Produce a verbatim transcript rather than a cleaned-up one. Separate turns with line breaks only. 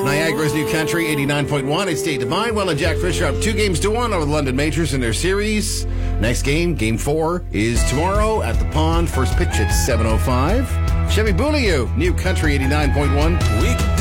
Niagara's New Country, eighty-nine point one. It's State Divine. Well, and Jack Fisher up two games to one over the London Majors in their series. Next game, game four, is tomorrow at the Pond. First pitch at seven oh five. Chevy Beaulieu, New Country, eighty-nine point one.
We